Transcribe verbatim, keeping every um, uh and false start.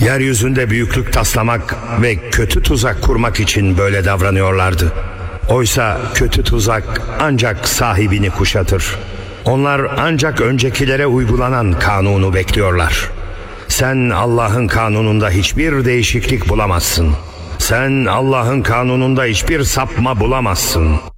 Yeryüzünde büyüklük taslamak ve kötü tuzak kurmak için böyle davranıyorlardı. Oysa kötü tuzak ancak sahibini kuşatır. Onlar ancak öncekilere uygulanan kanunu bekliyorlar. Sen Allah'ın kanununda hiçbir değişiklik bulamazsın. Sen Allah'ın kanununda hiçbir sapma bulamazsın.